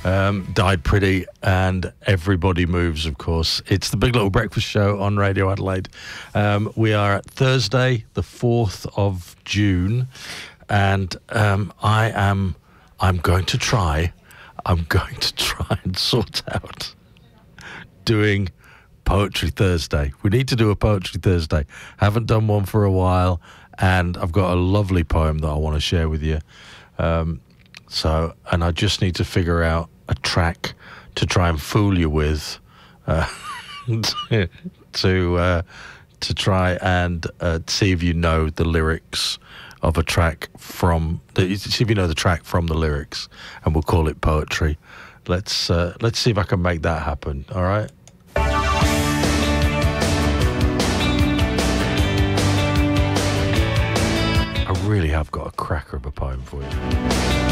Died Pretty, and Everybody Moves, of course. It's the Big Little Breakfast Show on Radio Adelaide. We are at Thursday, the 4th of June, and I'm going to try and sort out doing Poetry Thursday. We need to do a Poetry Thursday. Haven't done one for a while, and I've got a lovely poem that I want to share with you. And I just need to figure out a track to try and fool you with, to try and see if you know the lyrics of a track see if you know the track from the lyrics, and we'll call it poetry. Let's see if I can make that happen. All right. I really have got a cracker of a poem for you.